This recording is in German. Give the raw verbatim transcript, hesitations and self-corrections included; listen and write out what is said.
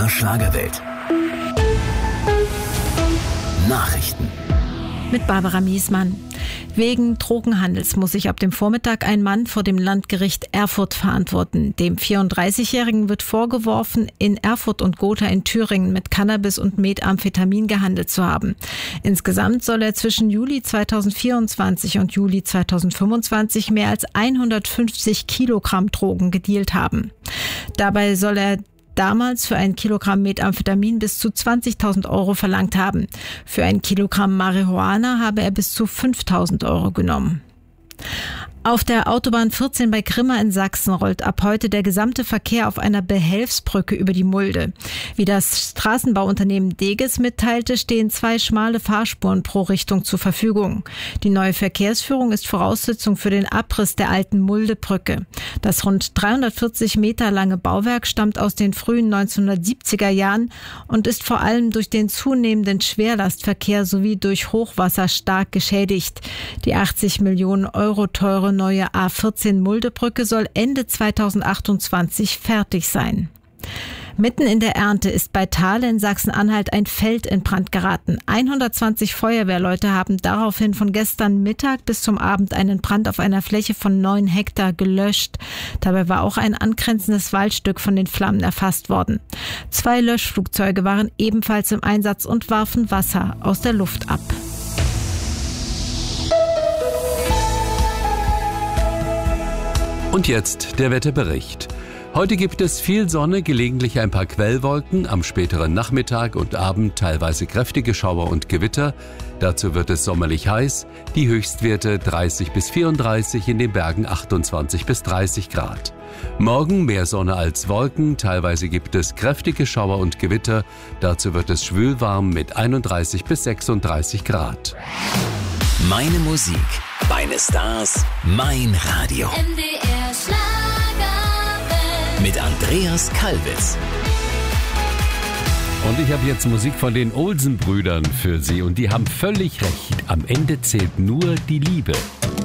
der Schlagerwelt. Nachrichten mit Barbara Miesmann. Wegen Drogenhandels muss sich ab dem Vormittag ein Mann vor dem Landgericht Erfurt verantworten. Dem vierunddreißigjährigen wird vorgeworfen, in Erfurt und Gotha in Thüringen mit Cannabis und Methamphetamin gehandelt zu haben. Insgesamt soll er zwischen Juli zweitausendvierundzwanzig und Juli zweitausendfünfundzwanzig mehr als hundertfünfzig Kilogramm Drogen gedealt haben. Dabei soll er damals für ein Kilogramm Methamphetamin bis zu zwanzigtausend Euro verlangt haben. Für ein Kilogramm Marihuana habe er bis zu fünftausend Euro genommen. Auf der Autobahn vierzehn bei Grimma in Sachsen rollt ab heute der gesamte Verkehr auf einer Behelfsbrücke über die Mulde. Wie das Straßenbauunternehmen Deges mitteilte, stehen zwei schmale Fahrspuren pro Richtung zur Verfügung. Die neue Verkehrsführung ist Voraussetzung für den Abriss der alten Muldebrücke. Das rund dreihundertvierzig Meter lange Bauwerk stammt aus den frühen neunzehnhundertsiebziger Jahren und ist vor allem durch den zunehmenden Schwerlastverkehr sowie durch Hochwasser stark geschädigt. Die achtzig Millionen Euro teure neue A vierzehn Muldebrücke soll Ende zweitausendachtundzwanzig fertig sein. Mitten in der Ernte ist bei Thale in Sachsen-Anhalt ein Feld in Brand geraten. hundertzwanzig Feuerwehrleute haben daraufhin von gestern Mittag bis zum Abend einen Brand auf einer Fläche von neun Hektar gelöscht. Dabei war auch ein angrenzendes Waldstück von den Flammen erfasst worden. Zwei Löschflugzeuge waren ebenfalls im Einsatz und warfen Wasser aus der Luft ab. Und jetzt der Wetterbericht. Heute gibt es viel Sonne, gelegentlich ein paar Quellwolken, am späteren Nachmittag und Abend teilweise kräftige Schauer und Gewitter. Dazu wird es sommerlich heiß, die Höchstwerte dreißig bis vierunddreißig, in den Bergen achtundzwanzig bis dreißig Grad. Morgen mehr Sonne als Wolken, teilweise gibt es kräftige Schauer und Gewitter. Dazu wird es schwülwarm mit einunddreißig bis sechsunddreißig Grad. Meine Musik, meine Stars, mein Radio. M D R Schlagerwelt. Mit Andreas Kalbitz. Und ich habe jetzt Musik von den Olsen-Brüdern für Sie und die haben völlig recht. Am Ende zählt nur die Liebe.